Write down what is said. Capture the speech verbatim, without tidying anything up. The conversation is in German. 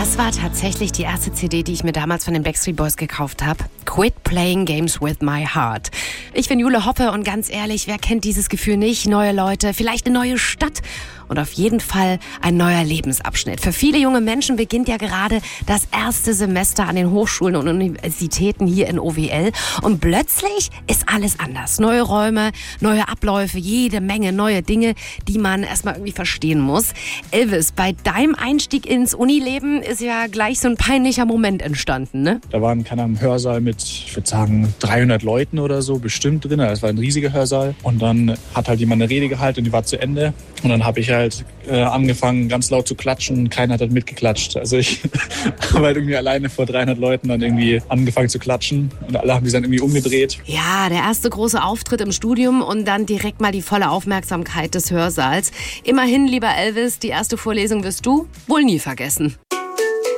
Das war tatsächlich die erste C D, die ich mir damals von den Backstreet Boys gekauft habe. Quit Playing Games with My Heart. Ich bin Jule Hoppe und ganz ehrlich, wer kennt dieses Gefühl nicht? Neue Leute, vielleicht eine neue Stadt und auf jeden Fall ein neuer Lebensabschnitt. Für viele junge Menschen beginnt ja gerade das erste Semester an den Hochschulen und Universitäten hier in O W L. Und plötzlich ist alles anders. Neue Räume, neue Abläufe, jede Menge neue Dinge, die man erstmal irgendwie verstehen muss. Elvis, bei deinem Einstieg ins Unileben ist ja gleich so ein peinlicher Moment entstanden, ne? Da waren keine Ahnung, Hörsaal mit, ich würde sagen, dreihundert Leuten oder so bestimmt drin. Das war ein riesiger Hörsaal. Und dann hat halt jemand eine Rede gehalten und die war zu Ende. Und dann habe ich halt äh, angefangen, ganz laut zu klatschen und keiner hat halt mitgeklatscht. Also ich habe halt irgendwie alleine vor dreihundert Leuten dann irgendwie angefangen zu klatschen und alle haben sich dann irgendwie umgedreht. Ja, der erste große Auftritt im Studium und dann direkt mal die volle Aufmerksamkeit des Hörsaals. Immerhin, lieber Elvis, die erste Vorlesung wirst du wohl nie vergessen.